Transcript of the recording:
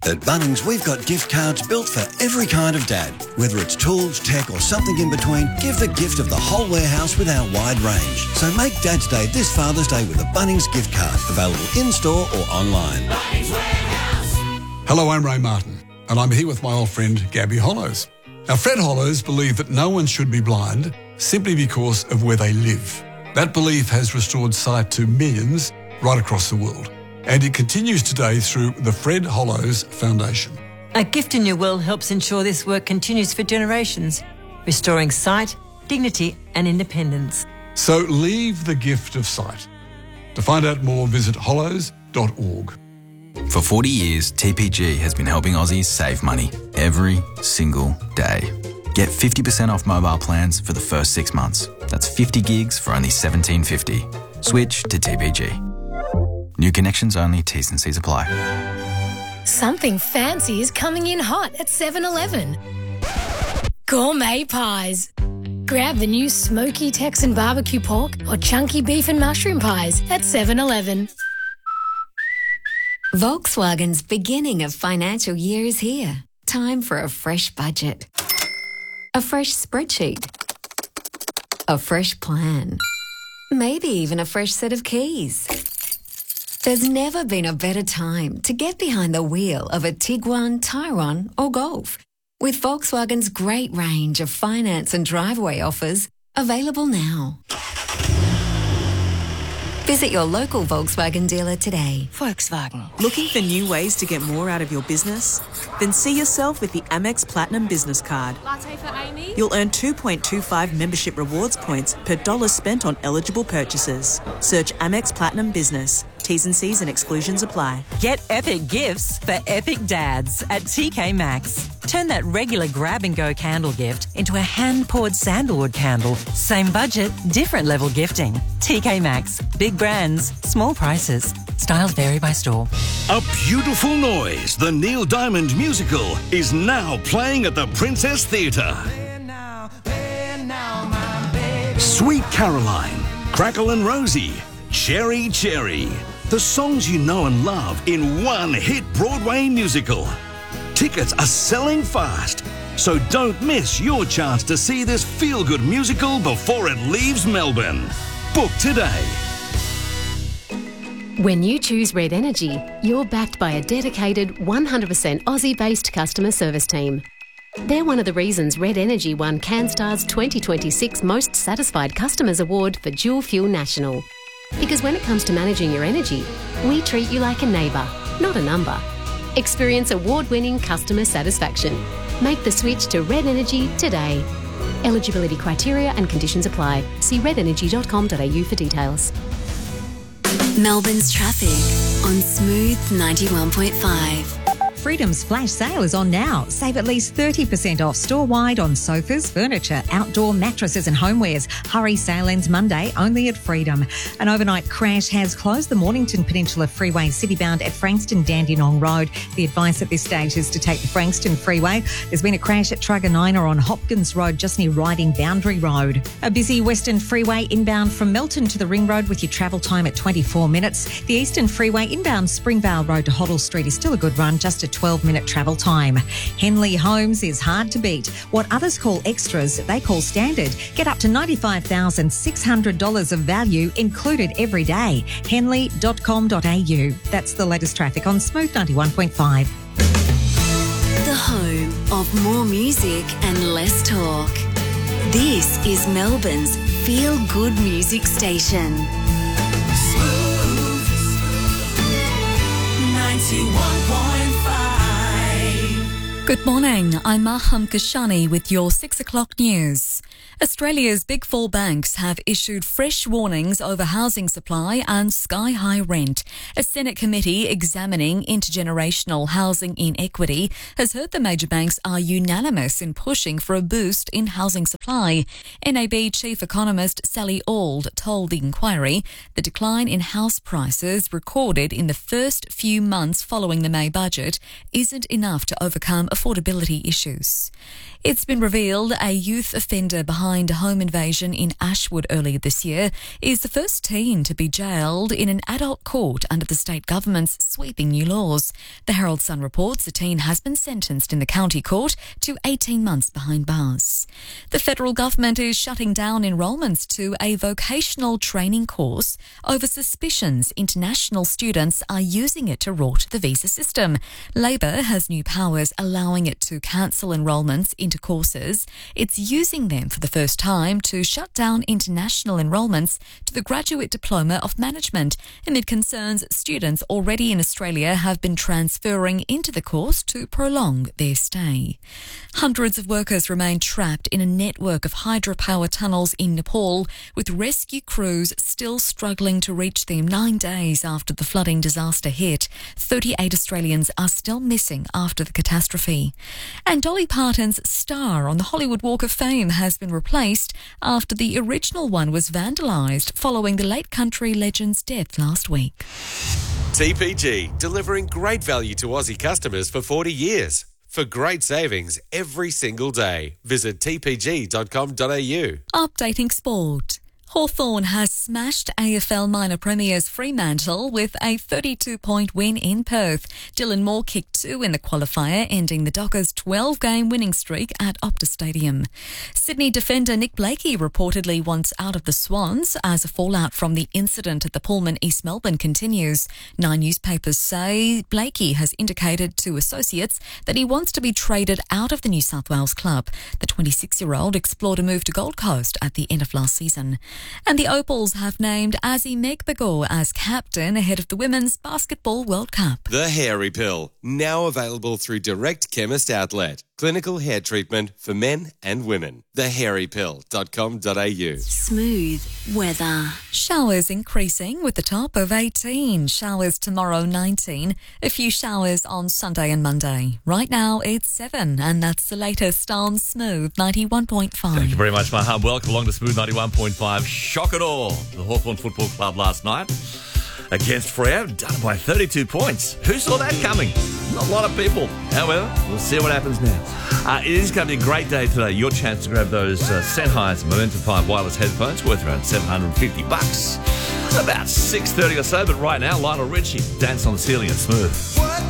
At Bunnings, we've got gift cards built for every kind of dad. Whether it's tools, tech or something in between, give the gift of the whole warehouse with our wide range. So make Dad's Day this Father's Day with a Bunnings gift card, available in-store or online. Bunnings Warehouse. Hello, I'm Ray Martin, and I'm here with my old friend Gabby Hollows. Now, Fred Hollows believed that no one should be blind simply because of where they live. That belief has restored sight to millions right across the world. And it continues today through the Fred Hollows Foundation. A Gift in Your Will helps ensure this work continues for generations, restoring sight, dignity and independence. So leave the gift of sight. To find out more, visit hollows.org. For 40 years, TPG has been helping Aussies save money every single day. Get 50% off mobile plans for the first 6 months. That's 50 gigs for only $17.50. Switch to TPG. New connections only, T's and C's apply. Something fancy is coming in hot at 7-Eleven. Gourmet pies. Grab the new smoky Texan barbecue pork or chunky beef and mushroom pies at 7-Eleven. Volkswagen's beginning of financial year is here. Time for a fresh budget. A fresh spreadsheet. A fresh plan. Maybe even a fresh set of keys. There's never been a better time to get behind the wheel of a Tiguan, Tyrone or Golf. With Volkswagen's great range of finance and driveway offers available now. Visit your local Volkswagen dealer today. Volkswagen. Looking for new ways to get more out of your business? Then see yourself with the Amex Platinum Business Card. Latte for Amy? You'll earn 2.25 membership rewards points per dollar spent on eligible purchases. Search Amex Platinum Business. T's and C's and exclusions apply. Get epic gifts for epic dads at TK Maxx. Turn that regular grab-and-go candle gift into a hand-poured sandalwood candle. Same budget, different level gifting. TK Maxx. Big brands, small prices. Styles vary by store. A Beautiful Noise, the Neil Diamond musical, is now playing at the Princess Theatre. Sweet Caroline, Crackle and Rosie, Cherry Cherry. The songs you know and love in one hit Broadway musical. Tickets are selling fast, so don't miss your chance to see this feel-good musical before it leaves Melbourne. Book today. When you choose Red Energy, you're backed by a dedicated 100% Aussie-based customer service team. They're one of the reasons Red Energy won CanStar's 2026 Most Satisfied Customers Award for Dual Fuel National. Because when it comes to managing your energy, we treat you like a neighbour, not a number. Experience award-winning customer satisfaction. Make the switch to Red Energy today. Eligibility criteria and conditions apply. See redenergy.com.au for details. Melbourne's traffic on Smooth 91.5. Freedom's flash sale is on now. Save at least 30% off store-wide on sofas, furniture, outdoor mattresses and homewares. Hurry, sale ends Monday only at Freedom. An overnight crash has closed the Mornington Peninsula Freeway citybound at Frankston Dandenong Road. The advice at this stage is to take the Frankston Freeway. There's been a crash at Truganina on Hopkins Road just near Riding Boundary Road. A busy Western Freeway inbound from Melton to the Ring Road with your travel time at 24 minutes. The Eastern Freeway inbound Springvale Road to Hoddle Street is still a good run, just a 12-minute travel time. Henley Homes is hard to beat. What others call extras, they call standard. Get up to $95,600 of value included every day. Henley.com.au. That's the latest traffic on Smooth 91.5. The home of more music and less talk. This is Melbourne's feel-good music station. Smooth 91.5. Good morning, I'm Maham Kashani with your 6 o'clock news. Australia's big four banks have issued fresh warnings over housing supply and sky-high rent. A Senate committee examining intergenerational housing inequity has heard the major banks are unanimous in pushing for a boost in housing supply. NAB Chief Economist Sally Auld told the inquiry the decline in house prices recorded in the first few months following the May budget isn't enough to overcome affordability issues. It's been revealed a youth offender behind behind a home invasion in Ashwood earlier this year, is the first teen to be jailed in an adult court under the state government's sweeping new laws. The Herald Sun reports the teen has been sentenced in the county court to 18 months behind bars. The federal government is shutting down enrolments to a vocational training course over suspicions international students are using it to rort the visa system. Labor has new powers allowing it to cancel enrolments into courses. It's using them for the first time to shut down international enrolments to the Graduate Diploma of Management amid concerns students already in Australia have been transferring into the course to prolong their stay. Hundreds of workers remain trapped in a network of hydropower tunnels in Nepal, with rescue crews still struggling to reach them 9 days after the flooding disaster hit. 38 Australians are still missing after the catastrophe. And Dolly Parton's star on the Hollywood Walk of Fame has been replaced after the original one was vandalised following the late country legend's death last week. TPG, delivering great value to Aussie customers for 40 years. For great savings every single day, visit tpg.com.au. Updating sport. Hawthorn has smashed AFL minor premiers Fremantle with a 32-point win in Perth. Dylan Moore kicked 2 in the qualifier, ending the Dockers' 12-game winning streak at Optus Stadium. Sydney defender Nick Blakey reportedly wants out of the Swans as a fallout from the incident at the Pullman East Melbourne continues. 9 newspapers say Blakey has indicated to associates that he wants to be traded out of the New South Wales club. The 26-year-old explored a move to Gold Coast at the end of last season. And the Opals have named Azzy Megbagor as captain ahead of the Women's Basketball World Cup. The Hairy Pill, now available through Direct Chemist Outlet. Clinical hair treatment for men and women. thehairypill.com.au. Smooth weather. Showers increasing with the top of 18. Showers tomorrow 19. A few showers on Sunday and Monday. Right now it's 7, and that's the latest on Smooth 91.5. Thank you very much, Maham. Welcome along to Smooth 91.5. Shock it all. The Hawthorn Football Club last night against Freo, done by 32 points. Who saw that coming? Not a lot of people. However, we'll see what happens now. It is going to be a great day today. Your chance to grab those Sennheiser Momentum 5 wireless headphones worth around $750. About 6:30 or so, but right now, Lionel Richie, Dance on the Ceiling at Smooth. What